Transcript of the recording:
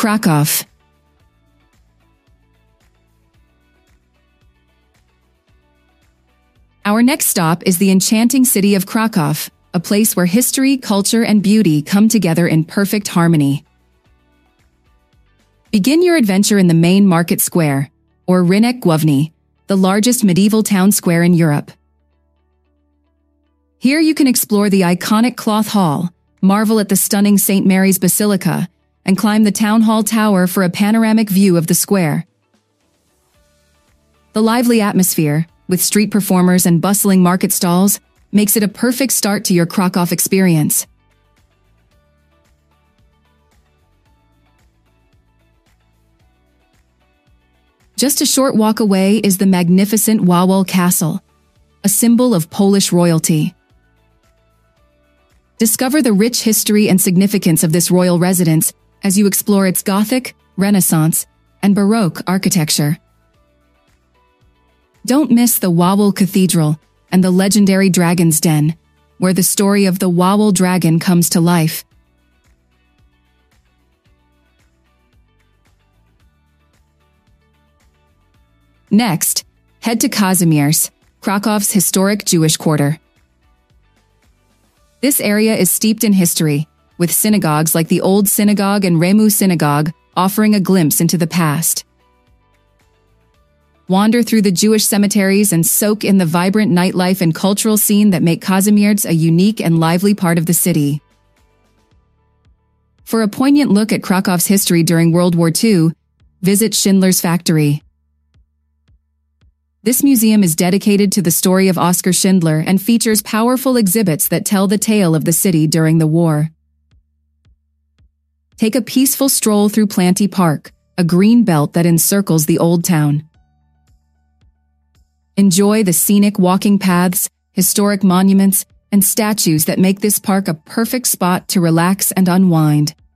Kraków. Our next stop is the enchanting city of Kraków, a place where history, culture, and beauty come together in perfect harmony. Begin your adventure in the main market square, or Rynek Główny, the largest medieval town square in Europe. Here you can explore the iconic Cloth Hall, marvel at the stunning St. Mary's Basilica, and climb the Town Hall Tower for a panoramic view of the square. The lively atmosphere, with street performers and bustling market stalls, makes it a perfect start to your Kraków experience. Just a short walk away is the magnificent Wawel Castle, a symbol of Polish royalty. Discover the rich history and significance of this royal residence as you explore its Gothic, Renaissance, and Baroque architecture. Don't miss the Wawel Cathedral and the legendary Dragon's Den, where the story of the Wawel dragon comes to life. Next, head to Kazimierz, Krakow's historic Jewish quarter. This area is steeped in history, with synagogues like the Old Synagogue and Remu Synagogue offering a glimpse into the past. Wander through the Jewish cemeteries and soak in the vibrant nightlife and cultural scene that make Kazimierz a unique and lively part of the city. For a poignant look at Krakow's history during World War II, visit Schindler's Factory. This museum is dedicated to the story of Oskar Schindler and features powerful exhibits that tell the tale of the city during the war. Take a peaceful stroll through Planty Park, a green belt that encircles the Old Town. Enjoy the scenic walking paths, historic monuments, and statues that make this park a perfect spot to relax and unwind.